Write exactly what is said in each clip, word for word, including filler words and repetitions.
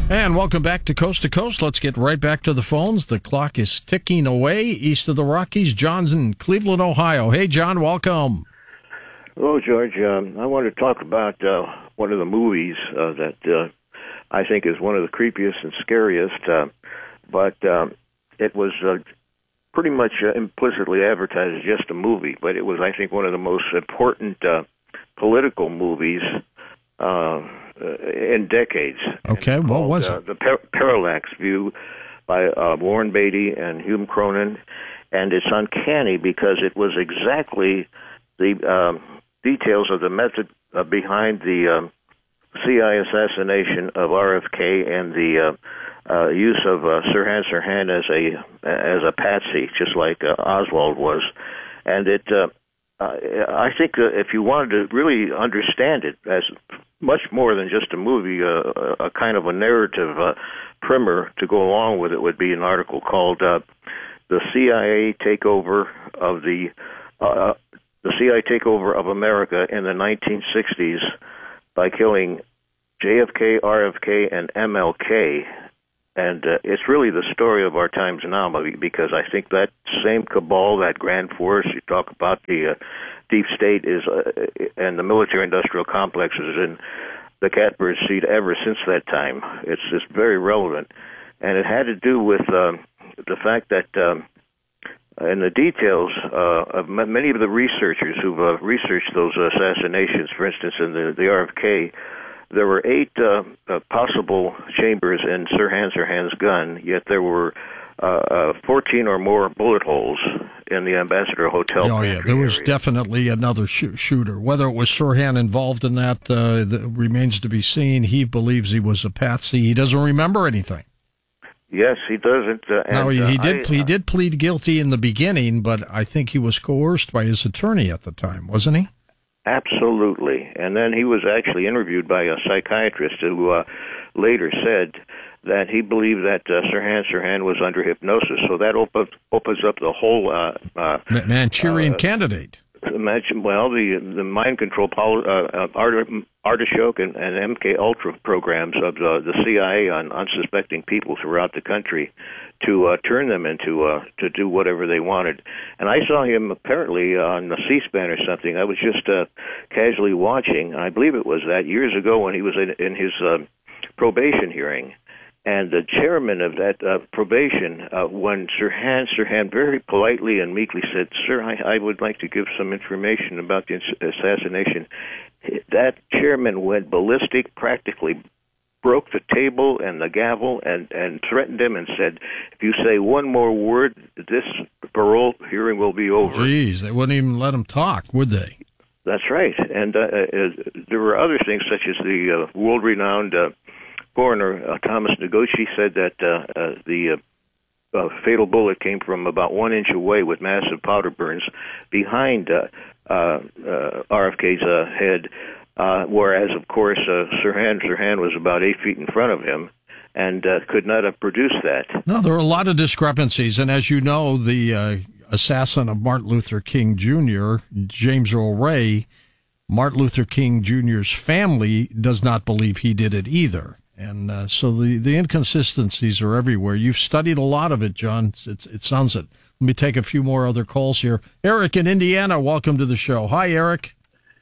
And welcome back to Coast to Coast. Let's get right back to the phones. The clock is ticking away east of the Rockies. John's in Cleveland, Ohio. Hey, John, welcome. Hello, George. Um, I want to talk about uh, one of the movies uh, that uh, I think is one of the creepiest and scariest, uh, but um, it was uh, pretty much uh, implicitly advertised as just a movie, but it was, I think, one of the most important uh, political movies uh, in decades. Okay, what called, was uh, it? The Par- Parallax View by uh, Warren Beatty and Hume Cronyn, and it's uncanny because it was exactly the um, details of the method uh, behind the um, C I A assassination of R F K and the uh, uh, use of uh, Sirhan Sirhan as a as a patsy, just like uh, Oswald was. And it, uh, I think, uh, if you wanted to really understand it as much more than just a movie, uh, a kind of a narrative uh, primer to go along with it would be an article called uh, "The C I A Takeover of the uh, the C I A Takeover of America in the nineteen sixties by killing J F K, R F K, and M L K." And uh, it's really the story of our times now, because I think that same cabal, that grand force, you talk about the uh, deep state is, uh, and the military-industrial complex is in the catbird seat ever since that time. It's just very relevant. And it had to do with um, the fact that um, in the details uh, of m- many of the researchers who've uh, researched those assassinations, for instance, in the, the R F K, there were eight uh, uh, possible chambers in Sirhan Sirhan's gun, yet there were uh, uh, fourteen or more bullet holes in the Ambassador Hotel. Oh, yeah, there was area. definitely another sh- shooter. Whether it was Sirhan involved in that, uh, that remains to be seen. He believes he was a patsy. He doesn't remember anything. Yes, he doesn't. Uh, and, no, he, he uh, did. I, he did plead guilty in the beginning, but I think he was coerced by his attorney at the time, wasn't he? Absolutely. And then he was actually interviewed by a psychiatrist who uh, later said that he believed that uh, Sirhan Sirhan was under hypnosis. So that opens opens up the whole uh, uh, Manchurian uh, candidate. Imagine, well, the the mind control poli- uh, art, Artichoke and, and M K Ultra programs of the, the C I A on unsuspecting people throughout the country to uh, turn them into uh, to do whatever they wanted. And I saw him apparently on the C-SPAN or something. I was just uh, casually watching. I believe it was that years ago when he was in, in his uh, probation hearing. And the chairman of that uh, probation, uh, when Sirhan Sirhan very politely and meekly said, "Sir, I, I would like to give some information about the assassination," that chairman went ballistic, practically broke the table and the gavel and, and threatened him and said, "If you say one more word, this parole hearing will be over." Jeez, they wouldn't even let him talk, would they? That's right. And uh, uh, there were other things, such as the uh, world-renowned uh, coroner uh, Thomas Noguchi said that uh, uh, the uh, uh, fatal bullet came from about one inch away with massive powder burns behind uh, uh, uh, R F K's uh, head, uh, whereas, of course, uh, Sirhan Sirhan was about eight feet in front of him and uh, could not have produced that. No, there are a lot of discrepancies, and as you know, the uh, assassin of Martin Luther King Junior, James Earl Ray, Martin Luther King Junior's family does not believe he did it either. And uh, so the, the inconsistencies are everywhere. You've studied a lot of it, John. It's, it sounds it. Let me take a few more other calls here. Eric in Indiana, welcome to the show. Hi, Eric.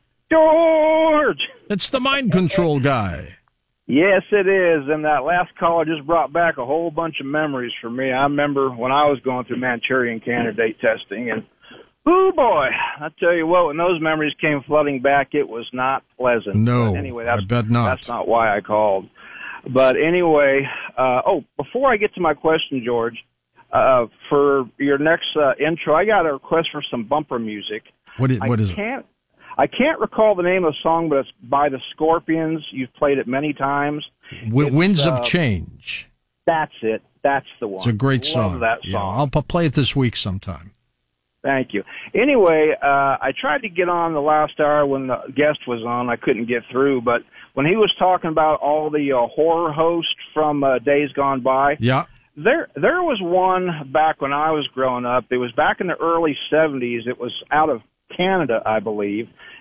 George! It's the mind control guy. Yes, it is. And that last caller just brought back a whole bunch of memories for me. I remember when I was going through Manchurian candidate testing, and oh boy, I tell you what, when those memories came flooding back, it was not pleasant. No, but anyway, that's, I bet not. That's not why I called. But anyway, uh, oh, before I get to my question, George, uh, for your next uh, intro, I got a request for some bumper music. What is, what I is can't, it? I can't recall the name of the song, but it's by the Scorpions. You've played it many times. W- Winds uh, of Change. That's it. That's the one. It's a great Love song. that Yeah, song. I'll p- play it this week sometime. Thank you. Anyway, uh, I tried to get on the last hour when the guest was on. I couldn't get through, but when he was talking about all the uh, horror hosts from uh, days gone by, yeah, there there was one back when I was growing up. It was back in the early seventies. It was out of Canada, I believe,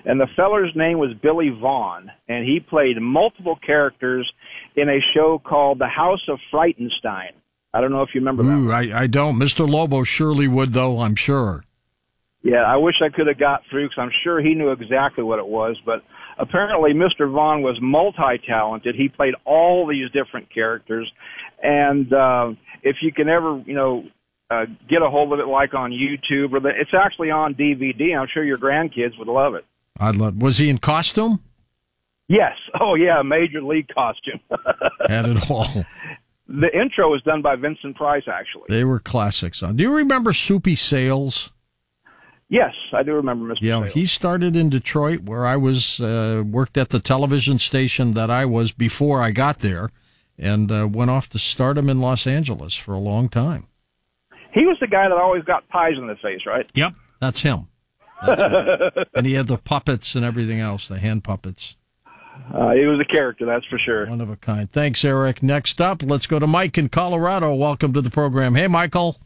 and the feller's name was Billy Vaughn, and he played multiple characters in a show called The House of Frightenstein. I don't know if you remember that. Ooh, I, I don't. Mister Lobo surely would, though, I'm sure. Yeah, I wish I could have got through because I'm sure he knew exactly what it was. But apparently Mister Vaughn was multi-talented. He played all these different characters. And uh, if you can ever, you know, uh, get a hold of it like on YouTube, or the, it's actually on D V D. I'm sure your grandkids would love it. I'd love. Was he in costume? Yes. Oh, yeah, major league costume. Had it all. The intro was done by Vincent Price, actually. They were classics. Do you remember Soupy Sales? Yes, I do remember Mister Yeah, Sales. he started in Detroit, where I was uh, worked at the television station that I was before I got there, and uh, went off to stardom in Los Angeles for a long time. He was the guy that always got pies in the face, right? Yep, that's him. That's him. And he had the puppets and everything else, the hand puppets. Uh, he was a character, that's for sure. One of a kind. Thanks, Eric. Next up, let's go to Mike in Colorado. Welcome to the program. Hey, Michael.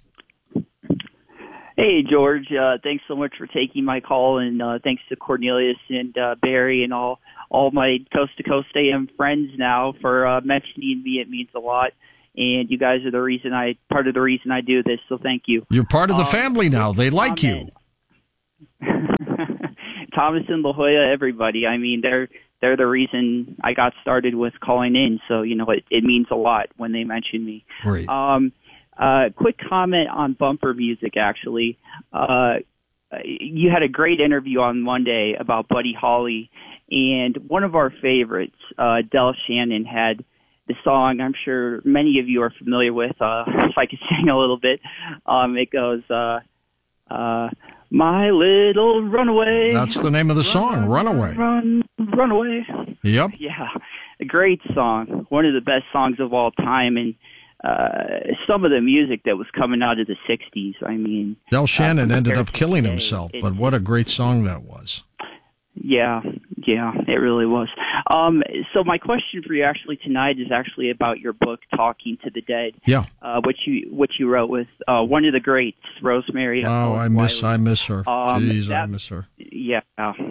Hey, George. Uh, thanks so much for taking my call, and uh, thanks to Cornelius and uh, Barry and all all my Coast to Coast A M friends now for uh, mentioning me. It means a lot, and you guys are the reason I part of the reason I do this. So thank you. You're part of the um, family now. They like comment. you. Thomas and La Jolla, everybody. I mean, they're they're the reason I got started with calling in. So you know, it, it means a lot when they mention me. Great. Um, Uh, quick comment on bumper music, actually. Uh, you had a great interview on Monday about Buddy Holly, and one of our favorites, uh, Del Shannon, had the song I'm sure many of you are familiar with. Uh, if I could sing a little bit, um, it goes, uh, uh, My Little Runaway. That's the name of the song, run, Runaway. Run, Runaway. Yep. Yeah, a great song. One of the best songs of all time, and Uh, some of the music that was coming out of the sixties, I mean... Del Shannon uh, ended up killing today, himself, it, but what a great song that was. Yeah, yeah, it really was. Um, so my question for you actually tonight is actually about your book, Talking to the Dead. Yeah. Uh, which you which you wrote with uh, one of the greats, Rosemary. Oh, I miss Wiley. I miss her. Um, Jeez, that, I miss her. Yeah,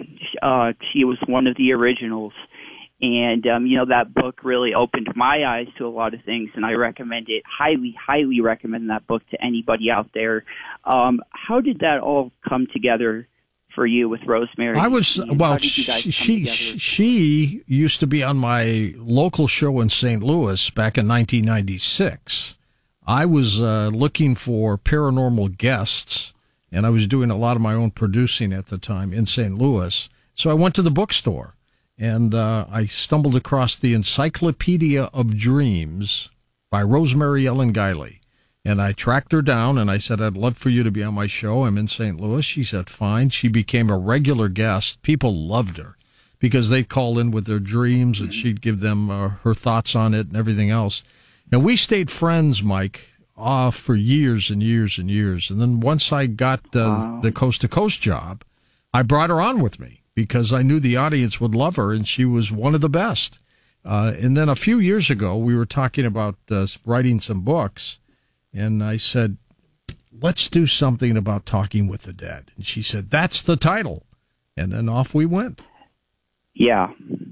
uh, she was one of the originals. And, um, you know, that book really opened my eyes to a lot of things, and I recommend it, highly, highly recommend that book to anybody out there. Um, how did that all come together for you with Rosemary? I was, and well, how did you guys she, come she, together? she used to be on my local show in Saint Louis back in nineteen ninety-six. I was uh, looking for paranormal guests, and I was doing a lot of my own producing at the time in Saint Louis. So I went to the bookstore. And uh, I stumbled across the Encyclopedia of Dreams by Rosemary Ellen Guiley. And I tracked her down, and I said, I'd love for you to be on my show. I'm in Saint Louis. She said, fine. She became a regular guest. People loved her because they'd call in with their dreams, and she'd give them uh, her thoughts on it and everything else. And we stayed friends, Mike, uh, for years and years and years. And then once I got uh, wow. the Coast to Coast job, I brought her on with me, because I knew the audience would love her, and she was one of the best. Uh, and then a few years ago, we were talking about uh, writing some books, and I said, let's do something about talking with the dead. And she said, that's the title. And then off we went. Yeah.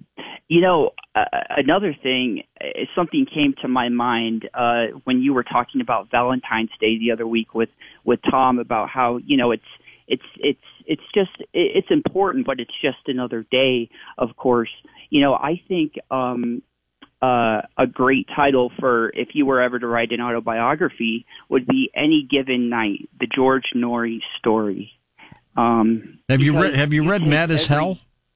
You know, uh, another thing, uh, something came to my mind uh, when you were talking about Valentine's Day the other week with, with Tom about how, you know, it's, It's it's it's just it's important, but it's just another day. Of course, you know. I think um, uh, a great title for if you were ever to write an autobiography would be Any Given Night: The George Norrie Story. Um, have you read Have you read Mad as Hell?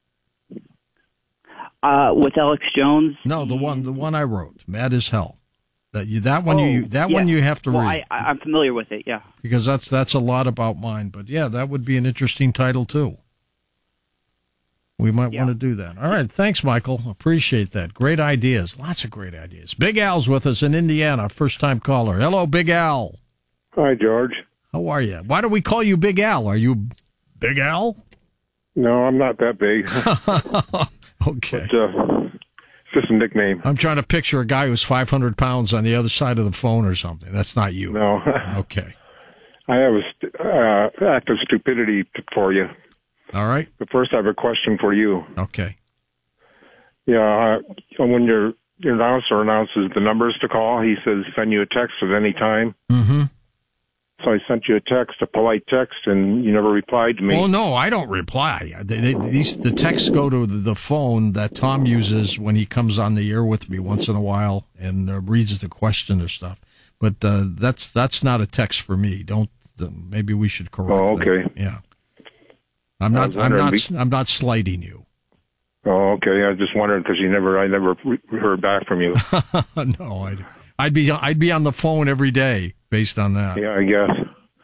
Uh, with Alex Jones? No, the one the one I wrote, Mad as Hell. That you that one oh, you that yeah. one you have to well, read. I, I'm familiar with it, yeah. Because that's that's a lot about mine. But yeah, that would be an interesting title too. We might yeah. want to do that. All right, thanks, Michael. Appreciate that. Great ideas, lots of great ideas. Big Al's with us in Indiana, first time caller. Hello, Big Al. Hi, George. How are you? Why do we call you Big Al? Are you Big Al? No, I'm not that big. Okay. But, uh, just a nickname. I'm trying to picture a guy who's five hundred pounds on the other side of the phone or something. That's not you. No. Okay. I have a st- uh, act of stupidity t- for you. All right. But first, I have a question for you. Okay. Yeah, uh, when your your announcer announces the numbers to call, he says send you a text at any time. Mm-hmm. So I sent you a text, a polite text, and you never replied to me. Well, no, I don't reply. They, they, these, the texts go to the phone that Tom uses when he comes on the air with me once in a while and uh, reads the question or stuff. But uh, that's that's not a text for me. Don't. Uh, maybe we should correct. Oh, okay. That. Yeah. I'm not. I'm not. I'm not slighting you. Oh, okay. I just wondered because you never. I never re- heard back from you. No, I'd. I'd be. I'd be on the phone every day based on that. Yeah, I guess.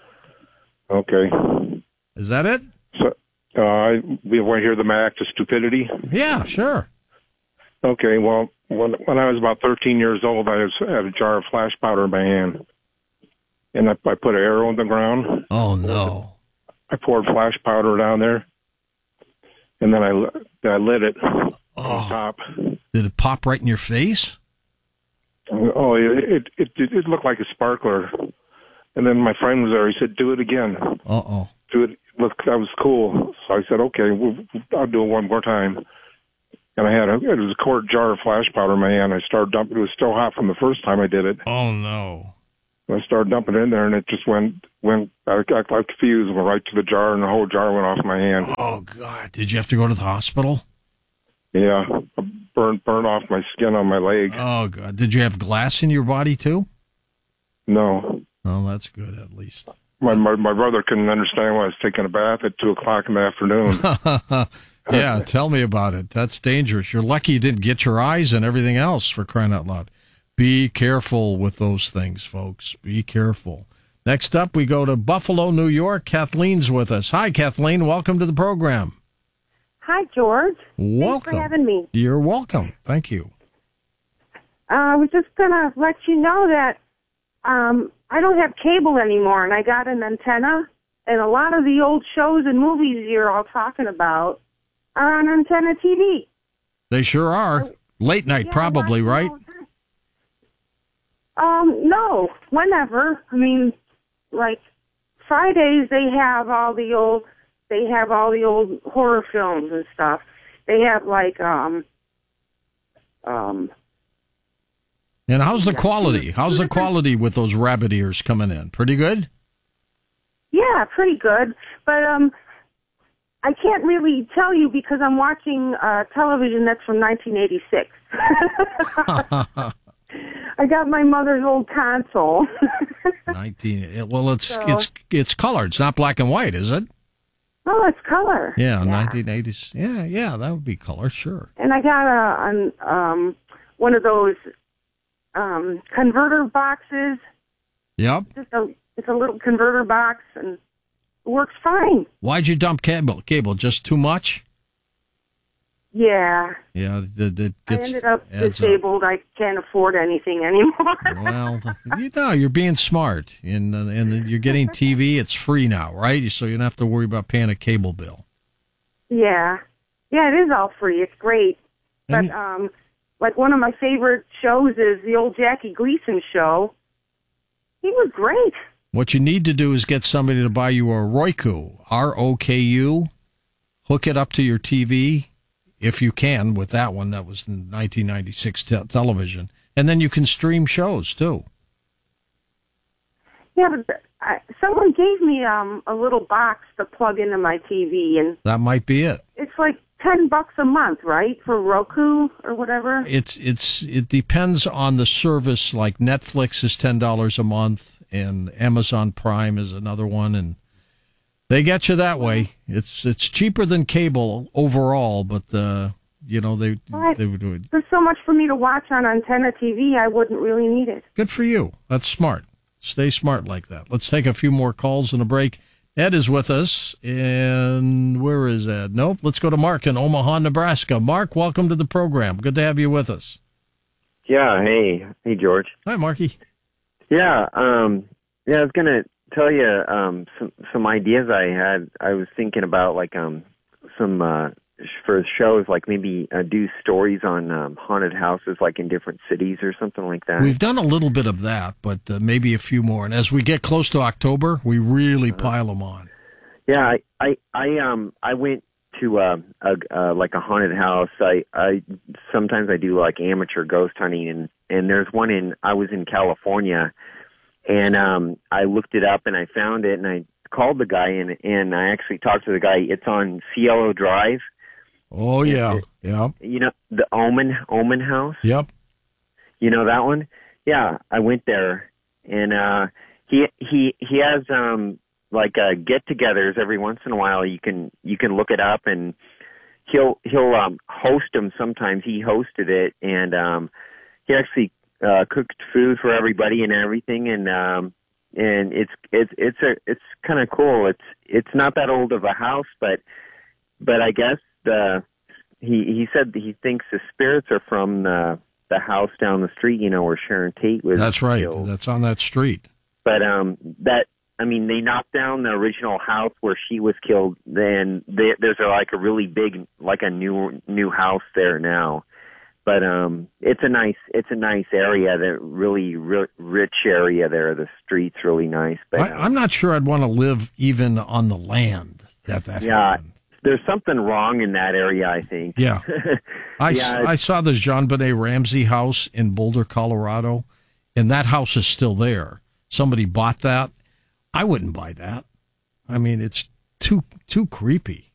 Okay. Is that it? So, uh, I, we want to hear the my act of stupidity. Yeah, sure. Okay. Well, when when I was about thirteen years old, I was, had a jar of flash powder in my hand, and I, I put an arrow in the ground. Oh no! I poured flash powder down there, and then I I lit it oh. on top. Did it pop right in your face? Oh, it it it, it looked like a sparkler. And then my friend was there. He said, "Do it again." Uh oh. Do it. Look, that was cool. So I said, "Okay, we'll, I'll do it one more time." And I had a it was a quart jar of flash powder in my hand. I started dumping. It was still hot from the first time I did it. Oh no! I started dumping it in there, and it just went went. I got confused, went right to the jar, and the whole jar went off my hand. Oh God! Did you have to go to the hospital? Yeah, I burned burned off my skin on my leg. Oh God! Did you have glass in your body too? No. Oh, that's good at least. My, my my brother couldn't understand why I was taking a bath at two o'clock in the afternoon. Yeah, tell me about it. That's dangerous. You're lucky you didn't get your eyes and everything else, for crying out loud. Be careful with those things, folks. Be careful. Next up, we go to Buffalo, New York. Kathleen's with us. Hi, Kathleen. Welcome to the program. Hi, George. Welcome. Thanks for having me. You're welcome. Thank you. Uh, I was just going to let you know that um, I don't have cable anymore, and I got an antenna, and a lot of the old shows and movies you're all talking about are on antenna T V. They sure are. Late night, Yeah, probably, right? Um, no, whenever. I mean, like Fridays they have all the old, they have all the old horror films and stuff. They have like um, um. And how's the quality? How's the quality with those rabbit ears coming in? Pretty good? Yeah, pretty good. But um, I can't really tell you because I'm watching uh, television that's from nineteen eighty-six. I got my mother's old console. Nineteen. Well, it's So- it's it's color. It's not black and white, is it? Oh, it's color. Yeah, nineteen eighties. Yeah, yeah, that would be color, sure. And I got a an, um one of those um converter boxes. Yep. Just a it's a little converter box and it works fine. Why'd you dump cable? Cable just too much? Yeah. Yeah, it, it I gets, ended up adds disabled. I can't afford anything anymore. Well, you know, you're being smart, and uh, and you're getting T V. It's free now, right? So you don't have to worry about paying a cable bill. Yeah. Yeah, it is all free. It's great. But, And- um, like one of my favorite shows is the old Jackie Gleason show. He was great. What you need to do is get somebody to buy you a Roku, R O K U, hook it up to your T V, if you can, with that one. That was in nineteen ninety-six te- television. And then you can stream shows, too. Yeah, but I, someone gave me um, a little box to plug into my T V, and That might be it. it's like ten bucks a month, right, for Roku or whatever? It's it's It depends on the service. Like Netflix is ten dollars a month, and Amazon Prime is another one, and they get you that way. It's it's cheaper than cable overall, but uh, you know they What? they would do it. There's so much for me to watch on antenna T V, I wouldn't really need it. Good for you. That's smart. Stay smart like that. Let's take a few more calls and a break. Ed is with us, and where is Ed? Nope. Let's go to Mark in Omaha, Nebraska. Mark, welcome to the program. Good to have you with us. Yeah, hey. Hey, George. Hi, Marky. Yeah, um, yeah, I was going to tell you um, some some ideas I had. I was thinking about, like, um, some, uh, for shows, like maybe uh, do stories on um, haunted houses, like in different cities or something like that. We've done a little bit of that, but uh, maybe a few more. And as we get close to October, we really pile them on. Yeah, I, I, I, um, I went to uh, a uh, like a haunted house. I, I sometimes I do like amateur ghost hunting, and and there's one in. I was in California, and um, I looked it up and I found it, and I called the guy, and and I actually talked to the guy. It's on Cielo Drive. Oh yeah, it, yeah. You know the Omen Omen House. Yep. You know that one? Yeah, I went there, and uh, he he he has um. like uh, get-togethers every once in a while. You can you can look it up, and he'll he'll um, host them. Sometimes he hosted it, and um, he actually uh, cooked food for everybody and everything. And um, and it's it's it's a it's kind of cool. It's it's not that old of a house, but but I guess the he he said that he thinks the spirits are from the the house down the street. You know, where Sharon Tate was. That's right. killed. That's on that street. But um, that. I mean, they knocked down the original house where she was killed. Then they, there's a, like a really big, like a new new house there now. But um, it's a nice, it's a nice area. The really ri- rich area there. The street's really nice. But I, I'm not sure I'd want to live even on the land that that yeah, happened. There's something wrong in that area, I think. Yeah, I yeah, I saw the JonBenet Ramsey house in Boulder, Colorado, and that house is still there. Somebody bought that. I wouldn't buy that. I mean, it's too too creepy.